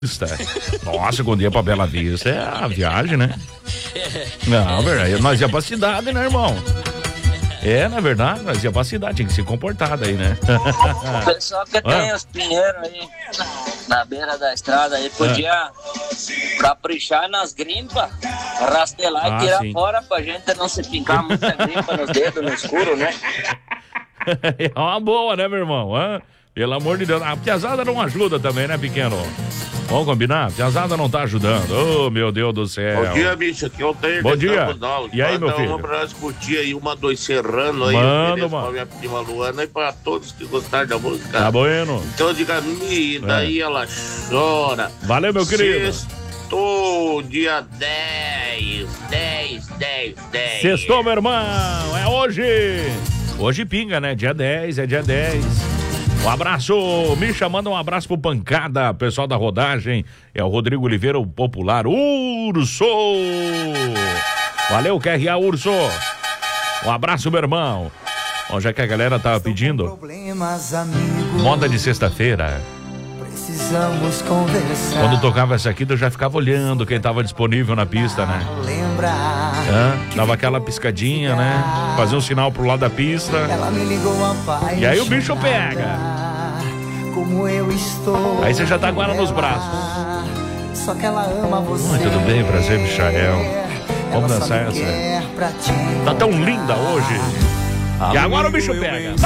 Nossa, quando ia pra Bela Vista é a viagem, né? Não, verdade. Nós ia pra cidade, né, irmão? É, na verdade, nós ia pra cidade, tinha que se comportar daí, né? O pessoal que tem os pinheiros aí na beira da estrada aí podia caprichar nas grimpas, rastelar e tirar fora pra gente não se pincar muita grimpa nos dedos no escuro, né? É uma boa, né, meu irmão? Pelo amor de Deus. A piazada não ajuda também, né, pequeno? Vamos combinar? A piazada não tá ajudando. Oh, meu Deus do céu. Bom dia, bicho. Aqui eu tenho. Bom dia. E aí, meu filho? Manda pra nós curtir aí, 2 Serrano aí. Manda, mano. Pra minha prima Luana e pra todos que gostaram da música. Tá bueno. Então diga, e daí ela chora. Valeu, meu querido. Sextou, dia 10. Sextou, meu irmão. É hoje. Hoje pinga, né? Dia 10, é dia 10. Um abraço, Misha, manda um abraço pro Pancada, pessoal da rodagem. É o Rodrigo Oliveira, o popular Urso. Valeu, QRA Urso. Um abraço, meu irmão. Bom, já que a galera tava pedindo moda de sexta-feira. Precisamos conversar. Quando tocava essa aqui, eu já ficava olhando quem tava disponível na pista, né? Dava aquela piscadinha, né? Fazia um sinal pro lado da pista. Ela me ligou e aí o bicho pega. Como eu estou. Aí você já tá agora nos braços. Só que ela ama você. Tudo bem, prazer, Michael. Vamos dançar essa. Tá tão linda hoje. E agora o bicho pega.